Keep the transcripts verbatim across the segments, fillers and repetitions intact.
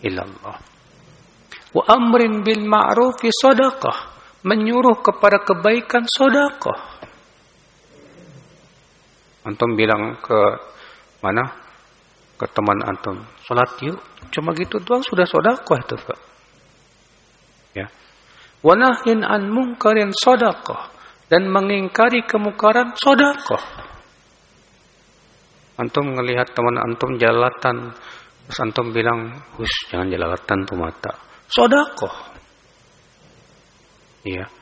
illallah. Wa amrin bil ma'rufi shadaqah. Menyuruh kepada kebaikan sedekah. Antum bilang ke mana? Ke teman antum, salat yuk. Cuma gitu doang sudah sedekah itu, Pak. Ya. Wa nahyin an munkarin sedekah, dan mengingkari kemungkaran sedekah. Antum ngelihat teman antum jalatan, terus antum bilang, "Hus, jangan jalatan tuh mata." Sedekah. Ya.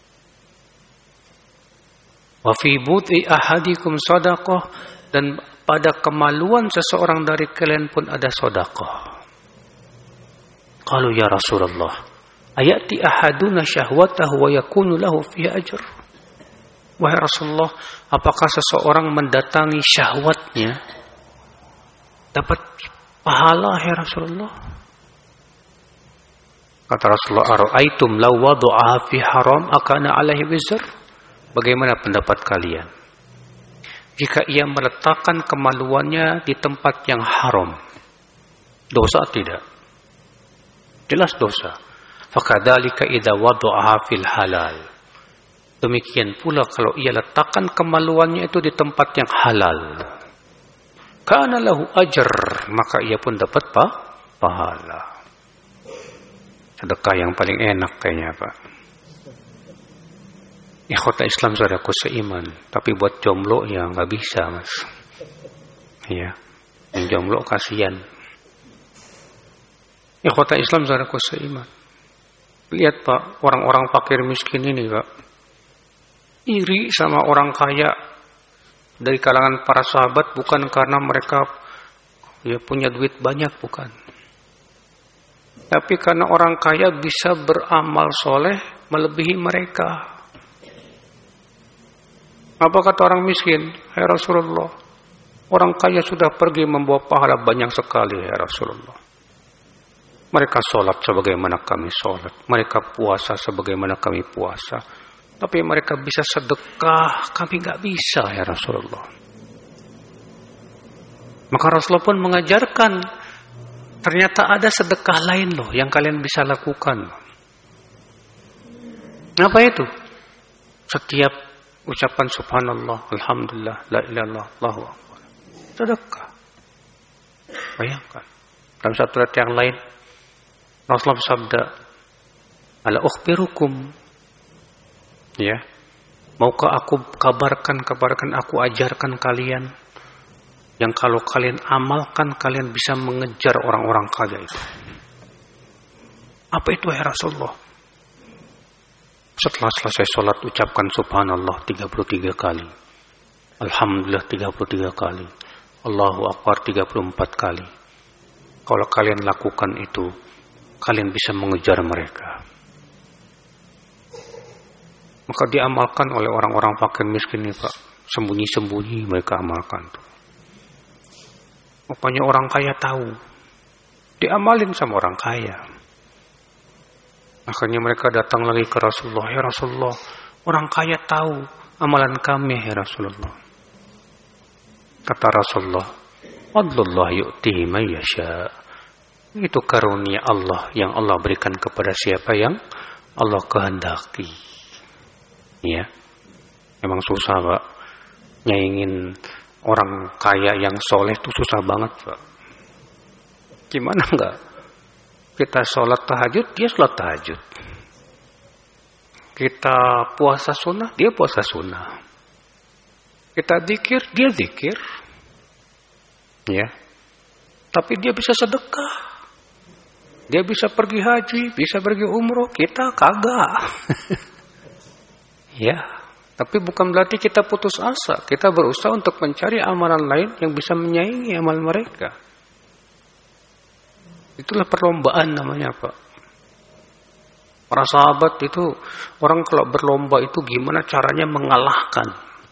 Wa fi bud'i ahadikum shadaqah, dan pada kemaluan seseorang dari kalian pun ada sedekah. Qalu ya Rasulullah, ayati ahaduna syahwatahu wa yakunu lahu fiha ajr. Wahai Rasulullah, apakah seseorang mendatangi syahwatnya dapat pahala, ya Rasulullah? Kata Rasulullah, ara'aitum law wada'aha fi haram akana alaihi wizr? Bagaimana pendapat kalian jika ia meletakkan kemaluannya di tempat yang haram? Dosa tidak? Jelas dosa. Fakadzalika idza wada'aha fil halal. Demikian pula kalau ia letakkan kemaluannya itu di tempat yang halal. Kana lahu ajr, maka ia pun dapat pa, pahala. Sedekah yang paling enak kayaknya, Pak. Ikhwata Islam saudaraku seiman, tapi buat jomblo ya nggak bisa, Mas. Iya, yang jomblo kasihan. Ikhwata Islam saudaraku seiman. Lihat, Pak, orang-orang fakir miskin ini, Pak, iri sama orang kaya dari kalangan para sahabat bukan karena mereka ya punya duit banyak, bukan. Tapi karena orang kaya bisa beramal soleh melebihi mereka. Apa kata orang miskin? Hai Rasulullah, orang kaya sudah pergi membawa pahala banyak sekali, ya Rasulullah. Mereka sholat sebagaimana kami sholat. Mereka puasa sebagaimana kami puasa. Tapi mereka bisa sedekah, kami gak bisa, ya Rasulullah. Maka Rasulullah pun mengajarkan, ternyata ada sedekah lain loh yang kalian bisa lakukan. Apa itu? Setiap ucapan subhanallah, alhamdulillah, la ilaha illallah, Allahu akbar. Sedekah. Bayangkan. Dalam satu ayat yang lain, Rasulullah bersabda, ala ukhbirukum, ya, maukah aku kabarkan, kabarkan aku ajarkan kalian yang kalau kalian amalkan, kalian bisa mengejar orang-orang kaya itu. Apa itu, ya Rasulullah? Setelah selesai sholat, ucapkan subhanallah tiga puluh tiga kali. Alhamdulillah tiga puluh tiga kali. Allahu Akbar tiga puluh empat kali. Kalau kalian lakukan itu, kalian bisa mengejar mereka. Maka diamalkan oleh orang-orang fakir miskin ini, Pak. Sembunyi-sembunyi mereka amalkan tuh. Rupanya orang kaya tahu. Diamalin sama orang kaya. Akhirnya mereka datang lagi ke Rasulullah. Ya Rasulullah, orang kaya tahu amalan kami, ya Rasulullah. Kata Rasulullah, Fadlullah yu'tihi man yasha. Itu karunia Allah yang Allah berikan kepada siapa yang Allah kehendaki. Ya, memang susah, Pak. Nyaingin orang kaya yang soleh itu susah banget, Pak. Gimana enggak? Kita sholat tahajud, dia sholat tahajud. Kita puasa sunnah, dia puasa sunnah. Kita zikir, dia zikir. Ya. Tapi dia bisa sedekah. Dia bisa pergi haji, bisa pergi umroh, kita kagak. Ya. Tapi bukan berarti kita putus asa. Kita berusaha untuk mencari amalan lain yang bisa menyaingi amal mereka. Itulah perlombaan namanya, Pak. Para sahabat itu, orang kalau berlomba itu gimana caranya mengalahkan.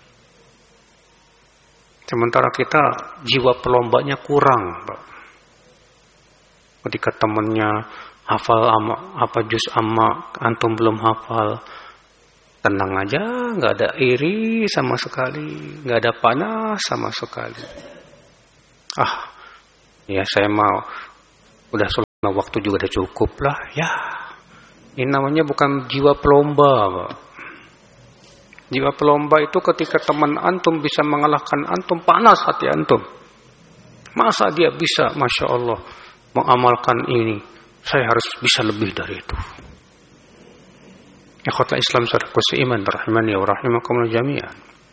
Sementara kita jiwa perlombanya kurang, Pak. Ketika temannya hafal ama, apa juz amma, antum belum hafal, tenang aja, nggak ada iri sama sekali, nggak ada panas sama sekali. Ah, ya saya mau udah Nah, waktu juga udah cukup lah. Ya, ini namanya bukan jiwa pelomba, Pak. Jiwa pelomba itu ketika teman antum bisa mengalahkan antum, panas hati antum. Masa dia bisa, Masya Allah, mengamalkan ini, saya harus bisa lebih dari itu. Ikhwatal Islam saudaraku seiman rahimani wa rahimakumullah jami'an.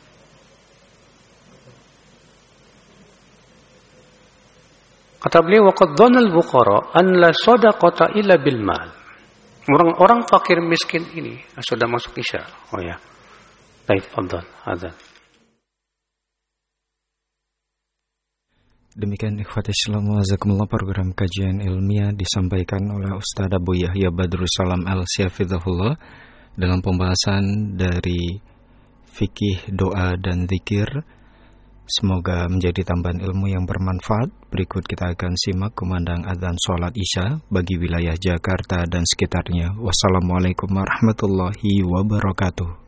Kata beliau, waqad dhanna al-fuqara an la sadaqata illa bil mal. Orang-orang fakir miskin ini sudah masuk isya. Oh ya. Baik, fadhal, adzan. Demikian ikhwati Islam wa jazakumullah, program kajian ilmiah disampaikan oleh Ustaz Abu Yahya Badrussalam Al-Syafidhullah dalam pembahasan dari fikih, doa dan zikir. Semoga menjadi tambahan ilmu yang bermanfaat. Berikut kita akan simak kumandang adzan sholat isya bagi wilayah Jakarta dan sekitarnya. Wassalamualaikum warahmatullahi wabarakatuh.